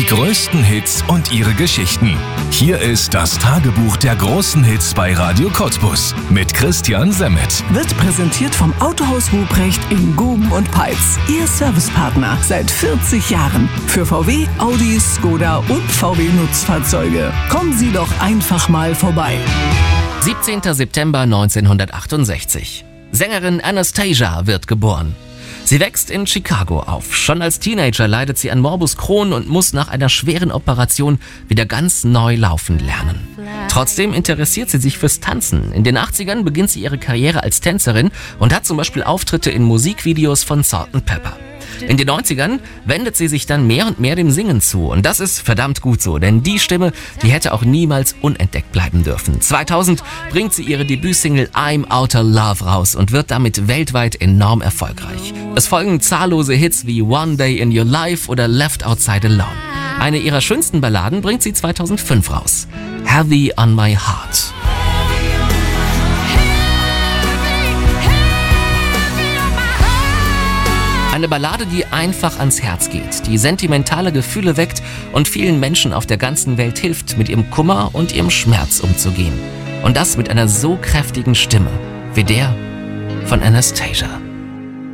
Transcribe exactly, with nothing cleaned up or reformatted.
Die größten Hits und ihre Geschichten. Hier ist das Tagebuch der großen Hits bei Radio Cottbus mit Christian Semmet. Wird präsentiert vom Autohaus Ruprecht in Guben und Peitz. Ihr Servicepartner seit vierzig Jahren. Für V W, Audi, Skoda und V W-Nutzfahrzeuge. Kommen Sie doch einfach mal vorbei. siebzehnter September neunzehnhundertachtundsechzig. Sängerin Anastasia wird geboren. Sie wächst in Chicago auf. Schon als Teenager leidet sie an Morbus Crohn und muss nach einer schweren Operation wieder ganz neu laufen lernen. Trotzdem interessiert sie sich fürs Tanzen. In den achtzigern beginnt sie ihre Karriere als Tänzerin und hat zum Beispiel Auftritte in Musikvideos von Salt and Pepper. In den neunzigern wendet sie sich dann mehr und mehr dem Singen zu. Und das ist verdammt gut so, denn die Stimme, die hätte auch niemals unentdeckt bleiben dürfen. zweitausend bringt sie ihre Debütsingle I'm Outta Love raus und wird damit weltweit enorm erfolgreich. Es folgen zahllose Hits wie One Day in Your Life oder Left Outside Alone. Eine ihrer schönsten Balladen bringt sie zweitausendfünf raus. Heavy on My Heart. Eine Ballade, die einfach ans Herz geht, die sentimentale Gefühle weckt und vielen Menschen auf der ganzen Welt hilft, mit ihrem Kummer und ihrem Schmerz umzugehen. Und das mit einer so kräftigen Stimme wie der von Anastasia.